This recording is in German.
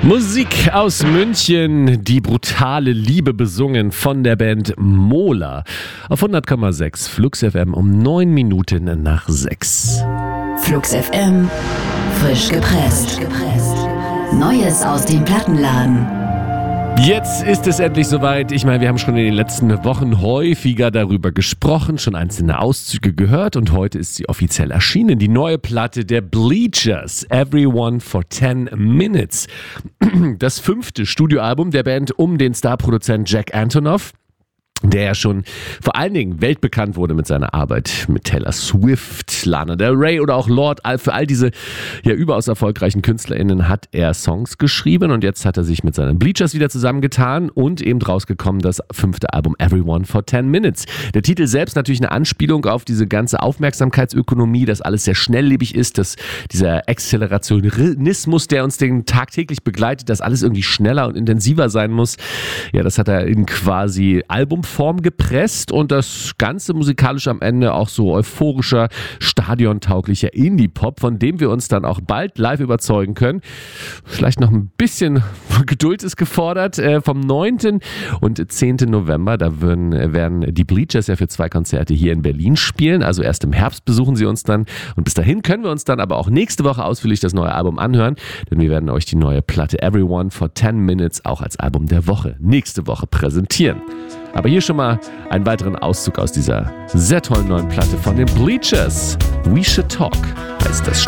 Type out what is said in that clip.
Musik aus München, die brutale Liebe besungen von der Band Mola. Auf 100,6 Flux FM um 9 Minuten nach 6. Flux FM, frisch gepresst. Neues aus dem Plattenladen. Jetzt ist es endlich soweit. Ich meine, wir haben schon in den letzten Wochen häufiger darüber gesprochen, schon einzelne Auszüge gehört und heute ist sie offiziell erschienen. Die neue Platte der Bleachers, Everyone for 10 Minutes. Das 5. Studioalbum der Band um den Starproduzent Jack Antonoff, der ja schon vor allen Dingen weltbekannt wurde mit seiner Arbeit mit Taylor Swift, Lana Del Rey oder auch Lorde. Für all diese ja überaus erfolgreichen KünstlerInnen hat er Songs geschrieben und jetzt hat er sich mit seinen Bleachers wieder zusammengetan und eben rausgekommen das 5. Album Everyone for 10 Minutes. Der Titel selbst natürlich eine Anspielung auf diese ganze Aufmerksamkeitsökonomie, dass alles sehr schnelllebig ist, dass dieser Accelerationismus, der uns tagtäglich begleitet, dass alles irgendwie schneller und intensiver sein muss. Ja, das hat er in quasi Albumform gepresst und das Ganze musikalisch am Ende auch so euphorischer, stadiontauglicher Indie-Pop, von dem wir uns dann auch bald live überzeugen können. Vielleicht noch ein bisschen Geduld ist gefordert. Vom 9. und 10. November, da werden die Bleachers ja für 2 Konzerte hier in Berlin spielen, also erst im Herbst besuchen sie uns dann und bis dahin können wir uns dann aber auch nächste Woche ausführlich das neue Album anhören, denn wir werden euch die neue Platte Everyone for 10 Minutes auch als Album der Woche nächste Woche präsentieren. Aber hier schon mal einen weiteren Auszug aus dieser sehr tollen neuen Platte von den Bleachers. We Should Talk heißt das.